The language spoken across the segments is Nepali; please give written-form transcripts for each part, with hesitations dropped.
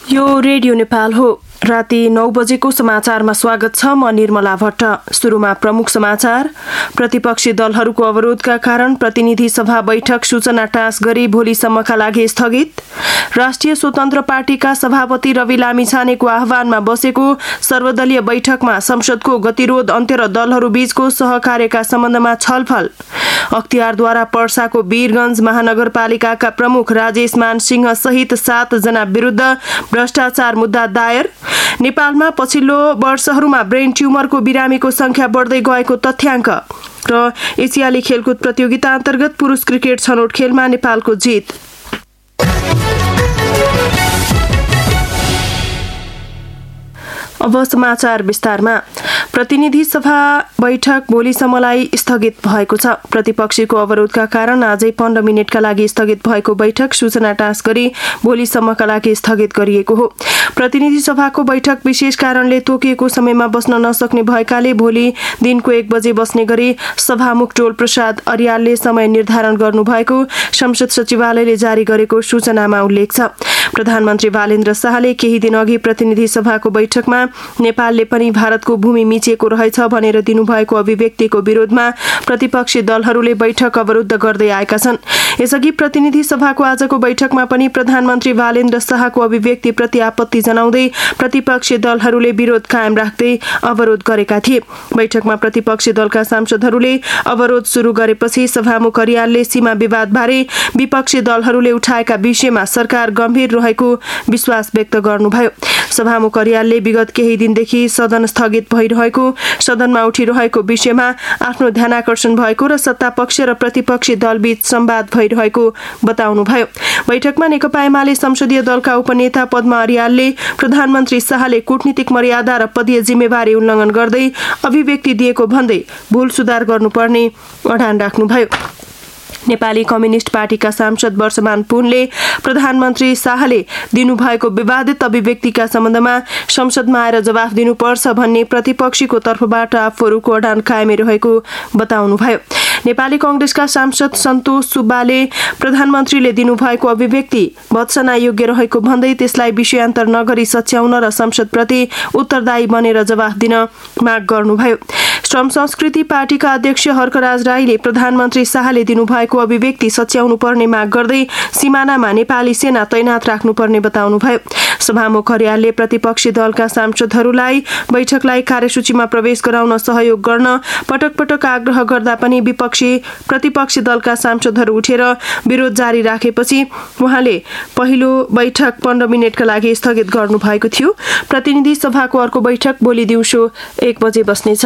यो रेडियो नेपाल हो। राति 9 बजेको समाचारमा स्वागत छ। म निर्मला भट्ट। सुरुमा प्रमुख समाचार। प्रतिपक्षी दलहरूको अवरोधका कारण प्रतिनिधि सभा बैठक सूचना टाँस गरी भोलिसम्मका लागि स्थगित। राष्ट्रिय स्वतन्त्र पार्टीका सभापति रवि लामिछानेको आह्वानमा बसेको सर्वदलीय बैठकमा संसदको गतिरोध अन्त्य र दलहरू बीचको सहकार्यका सम्बन्धमा छलफल। अख्तियारद्वारा पर्साको वीरगञ्ज महानगरपालिकाका प्रमुख राजेश मान सिंह सहित 7 जना विरुद्ध भ्रष्टाचार मुद्दा दायर। नेपालमा पछिल्लो वर्षहरूमा ब्रेन ट्युमरको बिरामीको संख्या बढ्दै गएको तथ्याङ्क। र एसियाली खेलकुद प्रतियोगिता अन्तर्गत पुरुष क्रिकेट छनौट खेलमा नेपालको जित। अब समाचार विस्तारमा। प्रतिनिधि सभा बैठक भोलिसम्मलाई स्थगित भएको छ। प्रतिपक्षीको अवरोधका कारण आजै 15 मिनटका लागि स्थगित भएको बैठक सूचना टाँस गरी भोलिसम्मका लागि स्थगित गरिएको हो। प्रतिनिधि सभाको बैठक विशेष कारणले तोकिएको समयमा बस्न नसक्ने भएकाले भोलि दिनको 1 बजे बस्ने गरी सभामुख टोल प्रसाद अर्यालले समय निर्धारण गर्नुभएको संसद सचिवालयले जारी गरेको सूचनामा उल्लेख छ। प्रधानमन्त्री बालेन्द्र शाहले केही दिन अघि प्रतिनिधि सभाको बैठकमा नेपालले पनि भारतको भूमि मिचेको रहेछ भनेर दिनुभएको अभिव्यक्तिको विरोधमा प्रतिपक्षी दलहरूले बैठक अवरुद्ध गर्दै आएका छन्। यसअघि प्रतिनिधि सभाको आजको बैठकमा पनि प्रधानमन्त्री बालेन्द्र शाहको अभिव्यक्तिप्रति आपत्ति जनाउँदै प्रतिपक्षी दलहरूले विरोध कायम राख्दै अवरोध गरेका थिए। बैठकमा प्रतिपक्षी दलका सांसदहरूले अवरोध सुरु गरेपछि सभामुख अर्यालले सीमा विवादबारे विपक्षी दलहरूले उठाएका विषयमा सरकार गम्भीर रहेको विश्वास व्यक्त गर्नुभयो। सभामुख अर्यालले विगत केही दिनदेखि सदन स्थगित भइरहेको, सदनमा उठिरहेको विषयमा आफ्नो ध्यानाकर्षण भएको र सत्ता पक्ष र प्रतिपक्षी दलबीच संवाद भइरहेको बताउनुभयो। बैठकमा नेकपा एमाले संसदीय दलका उपनेता पद्मा अर्यालले प्रधानमन्त्री शाहले कूटनीतिक मर्यादा र पदीय जिम्मेवारी उल्लङ्घन गर्दै अभिव्यक्ति दिएको भन्दै भूल सुधार गर्नुपर्ने अडान राख्नुभयो। नेपाली कम्युनिस्ट पार्टीका सांसद वर्षमान पुनले प्रधानमन्त्री शाहले दिनुभएको विवादित अभिव्यक्तिका सम्बन्धमा संसदमा आएर जवाफ दिनुपर्छ भन्ने प्रतिपक्षीको तर्फबाट आफूहरूको अडान कायमै रहेको बताउनुभयो। नेपाली कांग्रेसका सांसद सन्तोष सुब्बाले प्रधानमन्त्रीले दिनुभएको अभिव्यक्ति भत्सना योग्य रहेको भन्दै त्यसलाई विषयान्तर नगरी सच्याउन र संसदप्रति उत्तरदायी बनेर जवाफ दिन माग गर्नुभयो। श्रम संस्कृति पार्टीका अध्यक्ष हर्कराज राईले प्रधानमन्त्री शाहले दिनुभएको अभिव्यक्ति सच्याउनु पर्ने माग गर्दै सिमानामा नेपाली सेना तैनाथ राख्नुपर्ने बताउनुभयो। सभामुख अर्यालले प्रतिपक्षी दलका सांसदहरूलाई बैठकलाई कार्यसूचीमा प्रवेश गराउन सहयोग गर्न पटक पटक आग्रह गर्दा पनि प्रतिपक्षी दलका सांसदहरू उठेर विरोध जारी राखेपछि उहाँले पहिलो बैठक 15 मिनटका लागि स्थगित गर्नुभएको थियो। प्रतिनिधि सभाको अर्को बैठक भोलि दिउँसो 1 बजे बस्नेछ।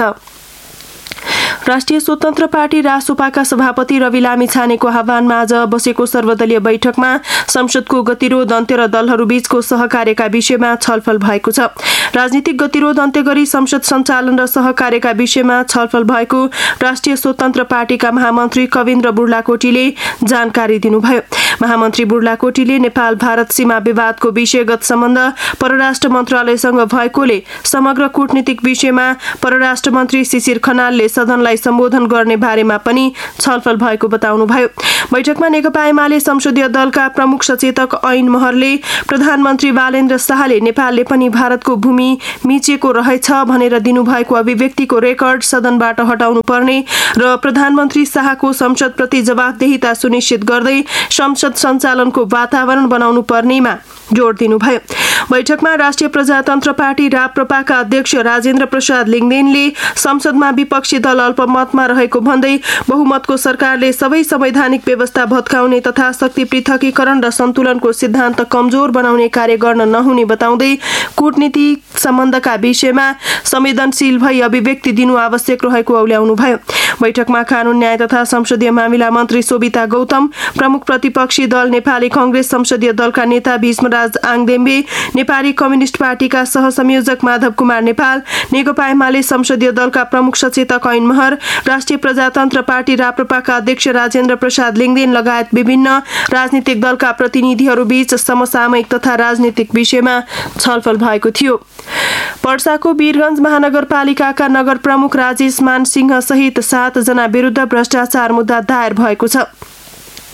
राष्ट्रिय स्वतन्त्र पार्टी रासोपाका सभापति रवि लामिछानेको आह्वानमा आज बसेको सर्वदलीय बैठकमा संसदको गतिरोध अन्त्य र दलहरू बीचको सहकार्यका विषयमा छलफल भएको छ। राजनीतिक गतिरोध अन्त्य गरी संसद सञ्चालन र सहकार्यका विषयमा छलफल भएको राष्ट्रिय स्वतन्त्र पार्टीका महामन्त्री कविन्द्र बुर्लाकोटीले जानकारी दिनुभयो। महामन्त्री बुर्लाकोटीले नेपाल भारत सीमा विवादको विषयगत सम्बन्ध परराष्ट्र मन्त्रालयसँग भएकोले समग्र कूटनीतिक विषयमा परराष्ट्र मन्त्री शिशिर खनालले सदनलाई सम्बोधन गर्ने बारेमा पनि छलफल भएको बताउनुभयो। बैठकमा नेकपा एमाले संसदीय दलका प्रमुख सचेतक ऐन महरले प्रधानमन्त्री बालेन्द्र शाहले नेपालले पनि भारतको भूमि मिचेको रहेछ भनेर दिनुभएको अभिव्यक्तिको रेकर्ड सदनबाट हटाउनु पर्ने र प्रधानमन्त्री शाहको संसदप्रति जवाफदेहिता सुनिश्चित गर्दै संसद सञ्चालनको वातावरण बनाउनु पर्नेमा जोड दिनुभयो। बैठकमा राष्ट्रिय प्रजातन्त्र पार्टी राप्रपाका अध्यक्ष राजेन्द्र प्रसाद लिङदेनले संसदमा विपक्षी दल अल्पमतमा रहेको भन्दै बहुमतको सरकारले सबै संवैधानिक व्यवस्था भत्काउने तथा शक्ति पृथकीकरण र सन्तुलनको सिद्धान्त कमजोर बनाउने कार्य गर्न नहुने बताउँदै कूटनीतिक सम्बन्धका विषयमा संवेदनशील भई अभिव्यक्ति दिनु आवश्यक रहेको औल्याउनुभयो। बैठकमा कानून न्याय तथा संसदीय मामिला मन्त्री सोभिता गौतम, प्रमुख प्रतिपक्षी दल नेपाली कांग्रेस संसदीय दलका नेता भीष्मराज आङदेम्बे, नेपाली कम्युनिस्ट पार्टीका सहसंयोजक माधव कुमार नेपाल, नेकपा एमाले संसदीय दलका प्रमुख सचेतक ऐन महर, राष्ट्रिय प्रजातन्त्र पार्टी राप्रपाका अध्यक्ष राजेन्द्र प्रसाद लिङदेन लगायत विभिन्न राजनीतिक दलका प्रतिनिधिहरू बीच समसामयिक तथा राजनीतिक विषयमा छलफल भएको थियो। पर्साको वीरगञ्ज महानगरपालिकाका नगर प्रमुख राजेश मान सिंह सहित 7 जना विरुद्ध भ्रष्टाचार मुद्दा दायर भएको छ।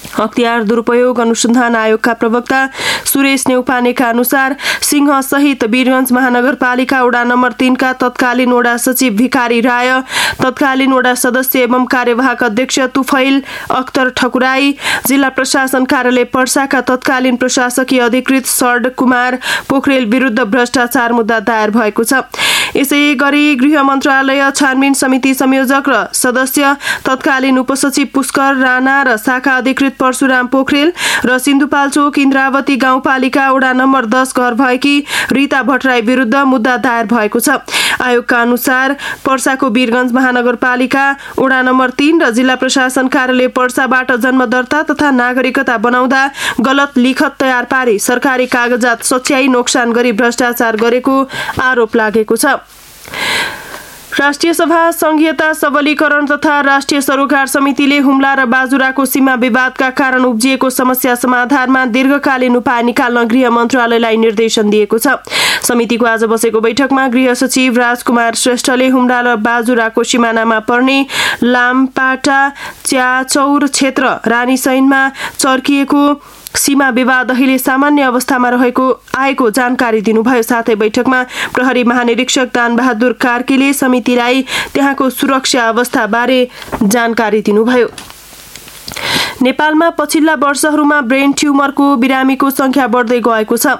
अख्तियार दुरुपयोग अनुसन्धान आयोगका प्रवक्ता सुरेश नेउपानेका अनुसार सिंह सहित वीरगञ्ज महानगरपालिका वडा नम्बर 3 का तत्कालीन वडा सचिव भिखारी राय, तत्कालीन वडा सदस्य एवं कार्यवाहक अध्यक्ष तुफैल अख्तर ठकुराई, जिल्ला प्रशासन कार्यालय पर्साका तत्कालीन प्रशासकीय अधिकृत शरद कुमार पोखरेल विरुद्ध भ्रष्टाचार मुद्दा दायर भएको छ। यसै गरी गृह मन्त्रालय छानबिन समिति संयोजक र सदस्य तत्कालीन उपसचिव पुष्कर राणा र शाखा अधिकृत परशुराम पोखरेल र सिन्धुपाल्चोक इन्द्रावती गाउँपालिका वडा नम्बर 10 घर भएकी रीता भट्टराई विरुद्ध मुद्दा दायर भएको छ। आयोगका अनुसार पर्साको वीरगञ्ज महानगरपालिका वडा नम्बर 3 र जिल्ला प्रशासन कार्यालय पर्साबाट जन्म दर्ता तथा नागरिकता बनाउँदा गलत लिखत तयार पारी सरकारी कागजात सच्याई नोक्सान गरी भ्रष्टाचार गरेको आरोप लागेको छ। राष्ट्रिय सभा संघीयता सबलीकरण तथा राष्ट्रिय सरोकार समितिले हुम्ला र बाजुराको सीमा विवादका कारण उब्जिएको समस्या समाधानमा दीर्घकालीन उपाय निकाल्न गृह मन्त्रालयलाई निर्देशन दिएको छ। समितिको आज बसेको बैठकमा गृह सचिव राजकुमार श्रेष्ठले हुम्ला र बाजुराको सिमानामा पर्ने लामपाटा च्याचौर क्षेत्र रानीसैनमा चर्किएको सीमा विवाद अहिले सामान्य अवस्थामा आएको जानकारी दिनुभयो। साथै बैठकमा प्रहरी महानिरीक्षक दानबहादुर कार्कीले समितिलाई त्यहाँको सुरक्षा अवस्थाबारे जानकारी दिनुभयो। नेपालमा पछिल्ला वर्षहरूमा ब्रेन ट्युमरको बिरामीको संख्या बढ्दै गएको छ।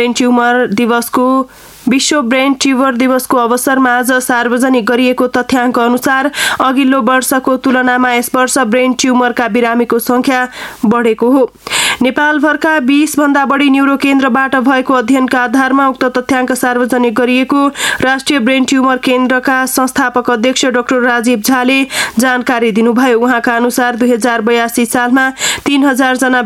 विश्व ब्रेन ट्युमर दिवसको अवसरमा आज सार्वजनिक गरिएको तथ्याङ्क अनुसार अघिल्लो वर्षको तुलनामा यस वर्ष ब्रेन ट्युमरका बिरामीको संख्या बढेको हो। नेपालभरका 20 भन्दा बढी न्युरो केन्द्रबाट भएको अध्ययनका आधारमा उक्त तथ्याङ्क सार्वजनिक गरिएको राष्ट्रिय ब्रेन ट्युमर केन्द्रका संस्थापक अध्यक्ष डाक्टर राजीव झाले जानकारी दिनुभयो। उहाँका अनुसार 2082 सालमा 3000 जना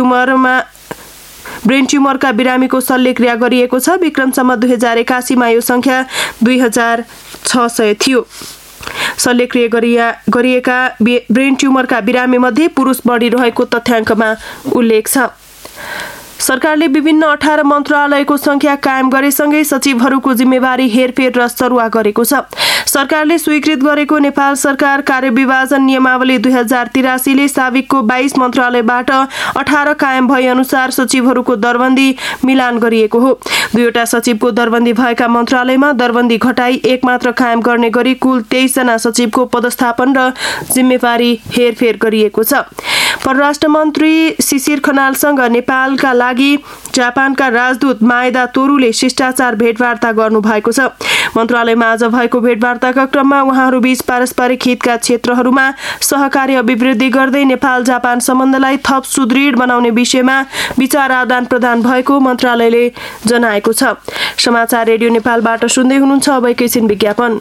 ब्रेन ट्युमरका बिरामीको शल्यक्रिया गरिएको छ। विक्रमसम्म 2081 मा यो संख्या 2600 थियो। शल्यक्रिया गरिएका ब्रेन ट्युमरका बिरामी मध्ये पुरुष बढिरहेको तथ्याङ्कमा उल्लेख छ। सरकारले विभिन्न 18 मन्त्रालयको संख्या कायम गरेसँगै सचिवहरूको जिम्मेवारी हेरफेर र सरुवा गरेको छ। सरकारले स्वीकृत गरेको नेपाल सरकार कार्यविभाजन नियमावली 2083 ले साविकको 22 मन्त्रालयबाट 18 कायम भए अनुसार सचिवहरूको दरबन्दी मिलान गरिएको हो। दुईवटा सचिवको दरबन्दी भएका मन्त्रालयमा दरबन्दी घटाई एक मात्र कायम गर्ने गरी कुल 23 जना सचिवको पदस्थापन र जिम्मेवारी हेरफेर गरिएको छ। परराष्ट्र मन्त्री शिशिर खनालसँग नेपालका लागि जापानका राजदूत माएदा तोरुले शिष्टाचार भेटवार्ता गर्नुभएको छ। मन्त्रालयमा आज भएको भेटवार्ताका क्रममा उहाँहरूबीच पारस्परिक हितका क्षेत्रहरूमा सहकारी अभिवृद्धि गर्दै नेपाल जापान सम्बन्धलाई थप सुदृढ बनाउने विषयमा विचार आदान प्रदान भएको मन्त्रालयले जनाएको छ। समाचार रेडियो नेपालबाट सुन्दै हुनुहुन्छ। अब एकैछिन विज्ञापन।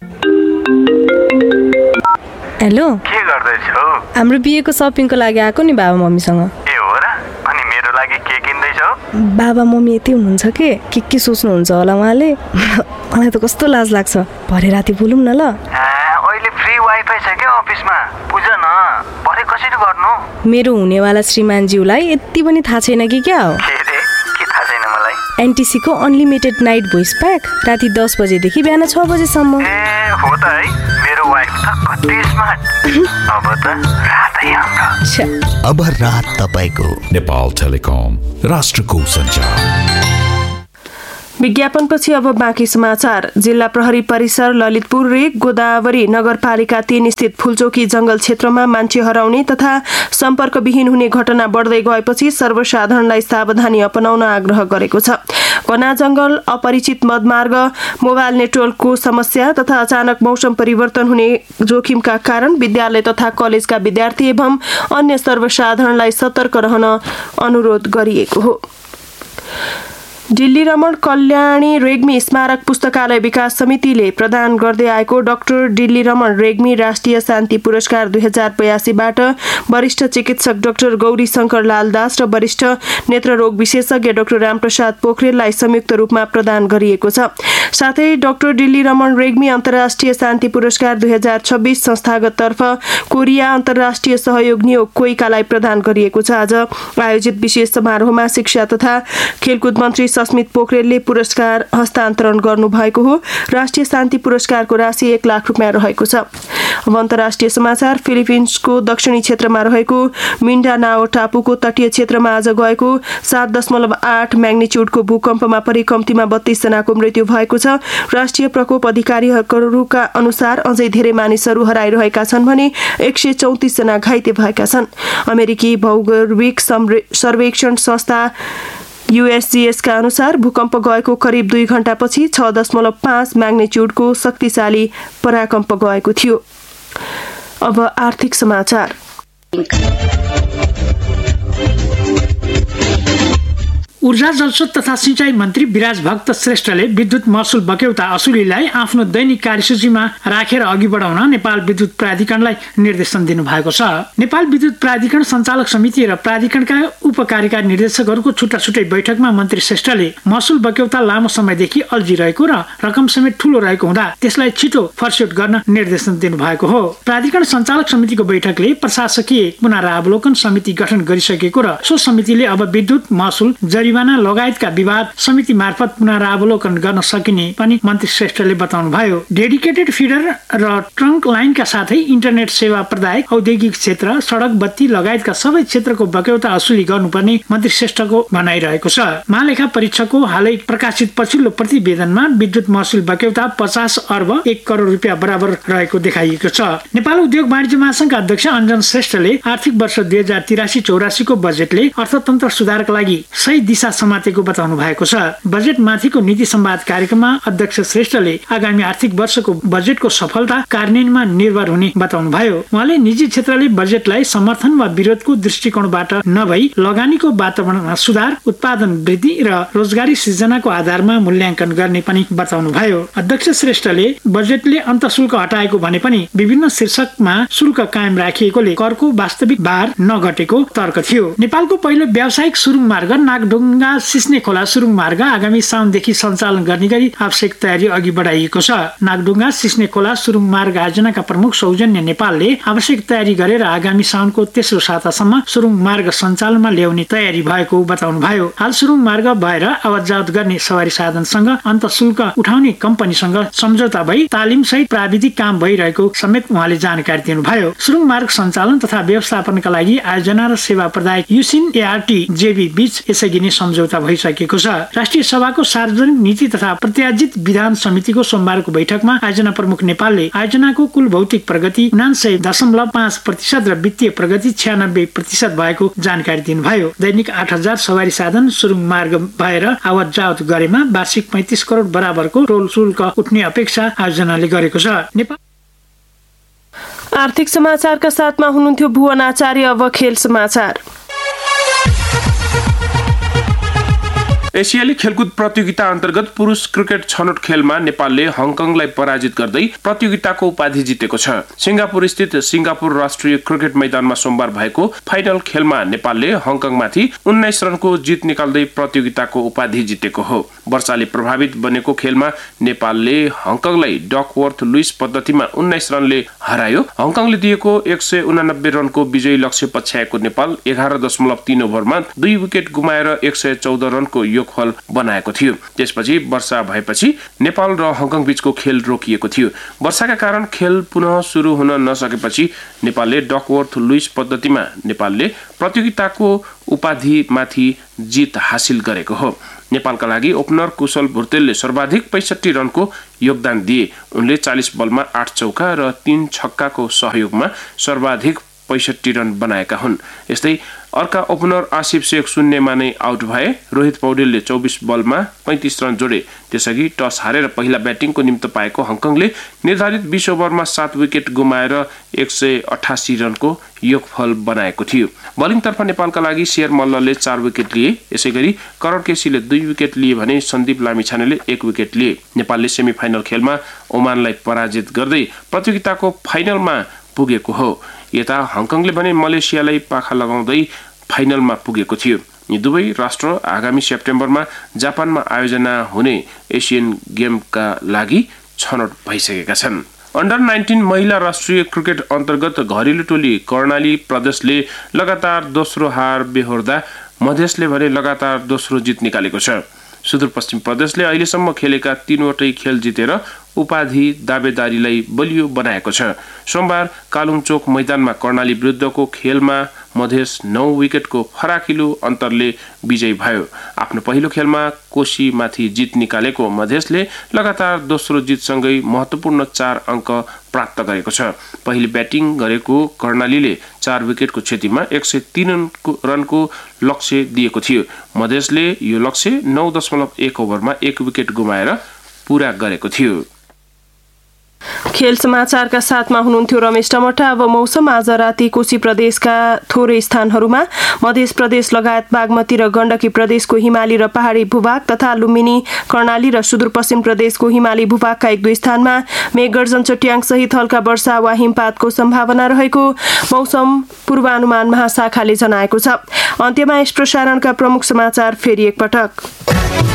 हेलो, के गर्दैछौ? हाम्रो बिहेको सपिङको लागि आएको नि बाबा मम्मीसँग। ए हो र? अनि मेरो लागि के किन्दैछौ? बाबा मम्मी यति हुनुहुन्छ के सोच्नुहुन्छ होला उहाँले। मलाई त कस्तो लाज लाग्छ। भरे राति बोलौँ न ल। अहिले फ्री वाइफाई छ के अफिसमा? बुझ न, भरे कसरी गर्नु? मेरो हुनेवाला श्रीमानज्यूलाई यति पनि थाहा छैन कि क्या हो? के थाहा छैन मलाई? एनटिसी को अनलिमिटेड नाइट भोइस प्याक राति 10 बजेदेखि बिहान 6 बजेसम्म। ए हो त है, मेरो वाइफ त कति स्मार्ट। अब त रातै हाम्रो। अब रात तपाईको। नेपाल टेलिकम, राष्ट्रको सञ्चार। विज्ञापनपछि अब बाँकी समाचार। जिल्ला प्रहरी परिसर ललितपुर र गोदावरी नगरपालिका 3 स्थित फुलचोकी जंगल क्षेत्रमा मान्छे हराउने तथा सम्पर्कविहीन हुने घटना बढ्दै गएपछि सर्वसाधारणलाई सावधानी अपनाउन आग्रह गरेको छ। घना जंगल, अपरिचित मदमार्ग, मोबाइल नेटवर्कको समस्या तथा अचानक मौसम परिवर्तन हुने जोखिमका कारण विद्यालय तथा कलेजका विद्यार्थी एवं अन्य सर्वसाधारणलाई सतर्क रहन अनुरोध गरिएको हो। दिल्ली रमण कल्याणी रेग्मी स्मारक पुस्तकालय विकास समितिले प्रदान गर्दै आएको डाक्टर दिल्ली रमण रेग्मी राष्ट्रिय शान्ति पुरस्कार 2082बाट वरिष्ठ चिकित्सक डाक्टर गौरी शंकर लाल दास र वरिष्ठ नेत्ररोग विशेषज्ञ डाक्टर रामप्रसाद पोखरेललाई संयुक्त रूपमा प्रदान गरिएको छ। साथै डाक्टर दिल्ली रमण रेग्मी अन्तर्राष्ट्रिय शान्ति पुरस्कार 2026 संस्थागत तर्फ कोरिया अन्तर्राष्ट्रिय सहयोग नियोग कोइकालाई प्रदान गरिएको छ। आज आयोजित विशेष समारोहमा शिक्षा तथा खेलकुद मन्त्री सस्मित पोखरेलले पुरस्कार हस्तान्तरण गर्नुभएको हो। राष्ट्रिय शान्ति पुरस्कारको राशि 1 लाख रुपियाँ रहेको छ। अब अन्तर्राष्ट्रिय समाचार। फिलिपिन्सको दक्षिणी क्षेत्रमा रहेको मिन्डानाओ टापुको तटीय क्षेत्रमा आज गएको 7.8 म्याग्निच्युडको भूकम्पमा परि कम्तीमा 32 जनाको मृत्यु भएको छ। राष्ट्रिय प्रकोप अधिकारीहरूका अनुसार अझै धेरै मानिसहरू हराइरहेका छन् भने 134 जना घाइते भएका छन्। अमेरिकी भौगोलिक सर्वेक्षण संस्था USGS का अनुसार भूकम्प गएको करिब 2 घण्टापछि 6.5 म्याग्निच्युडको शक्तिशाली पराकम्प गएको थियो। अब आर्थिक समाचार। ऊर्जा जलस्रोत तथा सिंचाई मन्त्री विराज भक्त श्रेष्ठले विद्युत महसुल बक्यौता असुलीलाई आफ्नो दैनिक कार्यसूचीमा राखेर अघि बढाउन नेपाल विद्युत प्राधिकरणलाई निर्देशन दिनुभएको छ। नेपाल विद्युत प्राधिकरण सञ्चालक समिति र प्राधिकरणका उपकार्यकारी निर्देशकहरूको छुट्टा छुट्टै बैठकमा मन्त्री श्रेष्ठले महसुल बक्यौता लामो समयदेखि अल्झिरहेको र रकम समेत ठूलो रहेको हुँदा त्यसलाई छिटो फर्स्यौट गर्न निर्देशन दिनुभएको हो। प्राधिकरण सञ्चालक समितिको बैठकले प्रशासकीय पुनरावलोकन समिति गठन गरिसकेको र सो समितिले अब विद्युत महसुल जरिवाना लगायतका विवाद समिति मार्फत पुनरावलोकन गर्न सकिने पनि मन्त्री श्रेष्ठले बताउनुभयो। डेडिकेटेड फिडर र ट्रङ्क लाइनका साथै इन्टरनेट सेवा प्रदायक, औद्योगिक क्षेत्र, सडक, बत्ती लगायतका सबै क्षेत्रको बक्यौता असुली गर्नुपर्ने मन्त्री श्रेष्ठको भनाइरहेको छ। महालेखा परीक्षकको हालै प्रकाशित पछिल्लो प्रतिवेदनमा विद्युत महसुल बक्यौता 50 अर्ब 1 करोड रुपियाँ बराबर रहेको देखाइएको छ। नेपाल उद्योग वाणिज्य महासंघका अध्यक्ष अञ्जन श्रेष्ठले आर्थिक वर्ष 2083-84 को बजेटले अर्थतन्त्र सुधारका लागि सही दिशा समातेको बताउनु भएको छ। बजेट माथिको नीति संवाद कार्यक्रममा अध्यक्ष श्रेष्ठले आगामी आर्थिक वर्षको बजेटको सफलता कार्यान्वयनमा निर्भर हुने बताउनु भयो। उहाँले निजी क्षेत्रले बजेटलाई समर्थन वा विरोधको दृष्टिकोणबाट नभई लगानीको वातावरणमा सुधार, उत्पादन वृद्धि र रोजगारी सृजनाको आधारमा मूल्याङ्कन गर्ने पनि बताउनु भयो। अध्यक्ष श्रेष्ठले बजेटले अन्तःशुल्क हटाएको भने पनि विभिन्न शीर्षकमा शुल्क कायम राखिएकोले करको वास्तविक भार नघटेको तर्क थियो। नेपालको पहिलो व्यावसायिक सुरुङ मार्ग नागढुङ्गा सिस्ने खोला सुरुङ मार्ग आगामी साउनदेखि सञ्चालन गर्ने गरी आवश्यक तयारी अघि बढाइएको छ। नागढुङ्गा सिस्ने खोला सुरुङ मार्ग आयोजनाका प्रमुख सौजन्य नेपालले आवश्यक तयारी गरेर आगामी साउनको तेस्रो सातासम्म सुरुङ मार्ग सञ्चालनमा ल्याउने तयारी भएको बताउनु भयो। हाल सुरुङ मार्ग भएर आवतजावत गर्ने सवारी साधनसँग अन्तःशुल्क उठाउने कम्पनीसँग सम्झौता भई तालिम सहित प्राविधिक काम भइरहेको समेत उहाँले जानकारी दिनुभयो। सुरुङ मार्ग सञ्चालन तथा व्यवस्थापनका लागि आयोजना र सेवा प्रदायक युसिन ART JV बीच यसअघि नै सम्झौता भइसकेको छ। राष्ट्रिय सभाको सार्वजनिक नीति तथा प्रत्याजित विधान समितिको सोमबारको बैठकमा आयोजना प्रमुख नेपालले आयोजनाको कुल भौतिक प्रगति 99.5% र वित्तीय प्रगति 96% भएको जानकारी दिनुभयो। दैनिक 8000 सवारी साधन सुरुङ मार्ग भएर आवत जावत गरेमा वार्षिक 35 करोड बराबरको टोल शुल्क उठ्ने अपेक्षा आयोजनाले गरेको छ। आर्थिक समाचारका साथमा हुनुहुन्थ्यो भुवन आचार्य। अब खेल समाचार। एसियाली खेलकुद प्रतियोगिता अन्तर्गत पुरुष क्रिकेट छनौट खेलमा नेपालले हङकङलाई पराजित गर्दै प्रतियोगिताको उपाधि जितेको छ। सिङ्गापुर स्थित सिङ्गापुर राष्ट्रिय क्रिकेट मैदानमा सोमबार भएको फाइनल खेलमा नेपालले हङकङमाथि 19 रनको जित निकाल्दै प्रतियोगिताको उपाधि जितेको हो। वर्षाले प्रभावित बनेको खेलमा नेपालले हङकङलाई डकवर्थ लुइस पद्धतिमा 19 रनले हरायो। हङकङले दिएको 189 रनको विजयी लक्ष्य पछ्याएको नेपाल 11.3 ओभरमा 2 विकेट गुमाएर 114 रनको योगफल बनाएको थियो। त्यसपछि वर्षा भएपछि नेपाल र हङकङ बीचको खेल रोकिएको थियो। वर्षाका कारण खेल पुनः सुरु हुन नसकेपछि नेपालले डकवर्थ लुइस पद्धतिमा नेपालले प्रतियोगिताको उपाधिमाथि जित हासिल गरेको हो। नेपालका लागि ओपनर कुशल भुर्तेलले सर्वाधिक 65 रनको योगदान दिए। उनले 40 बलमा 8 चौका र 3 छक्काको सहयोगमा सर्वाधिक 65 रन बनाएका हुन्। यस्तै अर्का ओपनर आसिफ शेख शून्यमा नै आउट भए। रोहित पौडेलले 24 बलमा 35 रन जोडे। त्यसअघि टस हारेर पहिला ब्याटिङको निम्ति पाएको हङकङले निर्धारित 20 ओभरमा 7 विकेट गुमाएर 188 रनको योगफल बनाएको थियो। बलिङतर्फ नेपालका लागि शेर मल्लले 4 विकेट लिए। यसैगरी करण केसीले 2 विकेट लिए भने सन्दीप लामिछानेले 1 विकेट लिए। नेपालले सेमिफाइनल खेलमा ओमानलाई पराजित गर्दै प्रतियोगिताको फाइनलमा पुगेको हो। यता हङकङले भने मलेसियालाई पाखा लगाउँदै फाइनलमा पुगेको थियो। यी दुवै राष्ट्र आगामी सेप्टेम्बरमा जापानमा आयोजना हुने एसियन गेमका लागि छनौट भइसकेका छन्। अन्डर 19 महिला राष्ट्रिय क्रिकेट अन्तर्गत घरेलु टोली कर्णाली प्रदेशले लगातार दोस्रो हार बेहोर्दा मधेसले भने लगातार दोस्रो जित निकालेको छ। सुदूरपश्चिम प्रदेशले अहिलेसम्म खेलेका 3वटै खेल जितेर उपाधि दावेदारीलाई बलियो बनाएको छ। सोमबार कालुङचोक मैदानमा कर्णाली विरुद्धको खेलमा मधेस 9 विकेटको फराकिलो अन्तरले विजयी भयो। आफ्नो पहिलो खेलमा कोशीमाथि जित निकालेको मधेसले लगातार दोस्रो जितसँगै महत्त्वपूर्ण 4 अङ्क प्राप्त गरेको छ। पहिले ब्याटिङ गरेको कर्णालीले 4 विकेटको क्षतिमा 103 रनको लक्ष्य दिएको थियो। मधेसले यो लक्ष्य 9.1 ओभरमा 1 विकेट गुमाएर पूरा गरेको थियो। खेल समाचारका साथमा हुनुहुन्थ्यो रमेश टमटा। अब मौसम। आज राति कोशी प्रदेशका थोरै स्थानहरूमा, मध्य प्रदेश लगायत बागमती र गण्डकी प्रदेशको हिमाली र पहाडी भूभाग तथा लुम्बिनी, कर्णाली र सुदूरपश्चिम प्रदेशको हिमाली भूभागका 1-2 स्थानमा मेघगर्जन चट्याङ सहित हल्का वर्षा वा हिमपातको सम्भावना रहेको मौसम पूर्वानुमान महाशाखाले जनाएको छ। अन्त्यमा यस प्रसारणका प्रमुख समाचार फेरि एकपटक।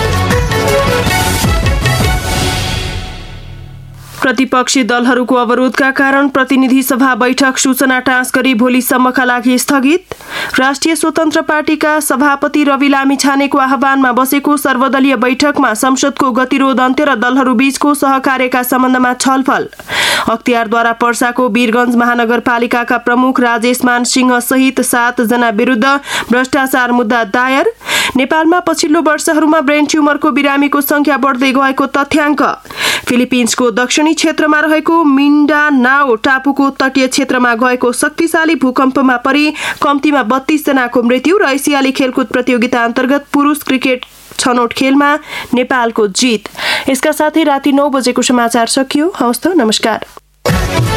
प्रतिपक्षी दलहरूको अवरोधका कारण प्रतिनिधि सभा बैठक सूचना टाँस गरी भोलिसम्मका लागि स्थगित। राष्ट्रिय स्वतन्त्र पार्टीका सभापति रवि लामिछानेको आह्वानमा बसेको सर्वदलीय बैठकमा संसदको गतिरोध अन्त्य र दलहरू बीचको सहकार्यका सम्बन्धमा छलफल। अख्तियारद्वारा पर्साको वीरगञ्ज महानगरपालिकाका प्रमुख राजेश मान सिंह सहित 7 जना विरुद्ध भ्रष्टाचार मुद्दा दायर। नेपालमा पछिल्लो वर्षहरूमा ब्रेन ट्युमरको बिरामीको संख्या बढ्दै गएको तथ्याङ्क। फिलिपिन्सको दक्षिणी क्षेत्रमा रहेको मिन्डानाओ टापुको तटीय क्षेत्रमा गएको शक्तिशाली भूकम्पमा परि कम्तीमा 32 जनाको मृत्यु र एसियाली खेलकुद प्रतियोगिता अन्तर्गत पुरुष क्रिकेट छनौट खेलमा नेपालको जित। यसका साथै राति 9 बजेको समाचार सकियो। हवस् त, नमस्कार।